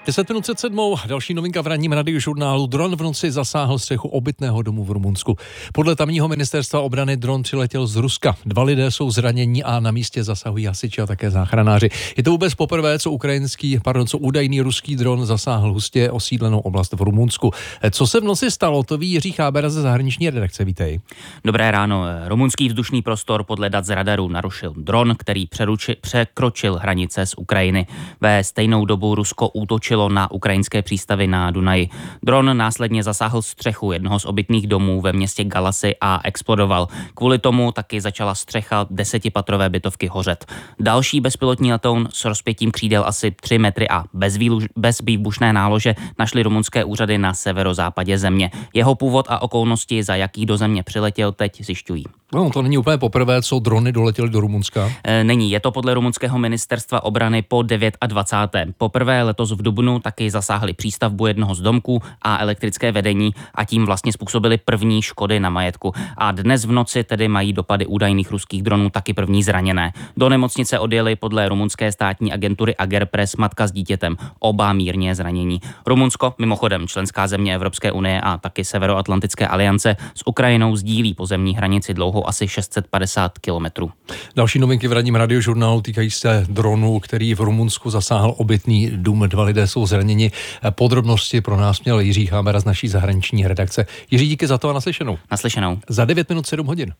10 minut před 7. Další novinka v ranním radiožurnálu. Dron v noci zasáhl střechu obytného domu v Rumunsku. Podle tamního ministerstva obrany dron přiletěl z Ruska. 2 lidé jsou zranění a na místě zasahují hasiči a také záchranáři. Je to vůbec poprvé, co údajný ruský dron zasáhl hustě osídlenou oblast v Rumunsku. Co se v noci stalo, to ví Jiří Chábera ze zahraniční redakce. Vítej. Dobré ráno. Rumunský vzdušný prostor podle dat z radaru narušil dron, který překročil hranice z Ukrajiny. Ve stejnou dobu Rusko útočilo na ukrajinské přístavy na Dunaji. Dron následně zasáhl střechu jednoho z obytných domů ve městě Galasy a explodoval. Kvůli tomu taky začala střecha 10patrové bytovky hořet. Další bezpilotní letoun s rozpětím křídel asi 3 metry a bez výbušné nálože našly rumunské úřady na severozápadě země. Jeho původ a okolnosti, za jaký do země přiletěl, teď zjišťují. No, to není úplně poprvé, co drony doletěly do Rumunska. Není, je to podle rumunského ministerstva obrany po 29. Poprvé letos v dubnu taky zasáhli přístavbu jednoho z domků a elektrické vedení a tím vlastně způsobili první škody na majetku. A dnes v noci tedy mají dopady údajných ruských dronů taky první zraněné. Do nemocnice odjeli podle rumunské státní agentury Agerpres matka s dítětem, oba mírně zranění. Rumunsko, mimochodem členská země Evropské unie a taky Severoatlantické aliance, s Ukrajinou sdílí pozemní hranici dlouhou asi 650 kilometrů. Další novinky v ranním radiožurnálu týkají se dronu, který v Rumunsku zasáhl obytný dům. 2 lidé jsou zraněni. Podrobnosti pro nás měl Jiří Chábera z naší zahraniční redakce. Jiří, díky za to a naslyšenou. Naslyšenou. Za 9 minut 7 hodin.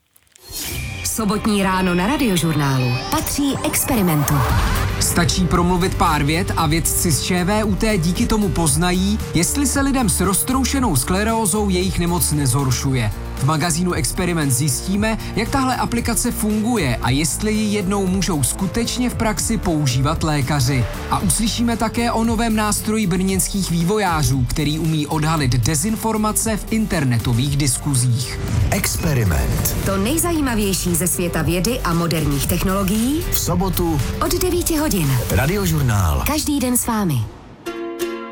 Sobotní ráno na radiožurnálu patří experimentu. Stačí promluvit pár vět a vědci z ČVUT díky tomu poznají, jestli se lidem s roztroušenou sklerózou jejich nemoc nezhoršuje. V magazínu Experiment zjistíme, jak tahle aplikace funguje a jestli ji jednou můžou skutečně v praxi používat lékaři. A uslyšíme také o novém nástroji brněnských vývojářů, který umí odhalit dezinformace v internetových diskuzích. Experiment. To nejzajímavější ze světa vědy a moderních technologií V sobotu od 9 hodin. Radiožurnál. Každý den s vámi.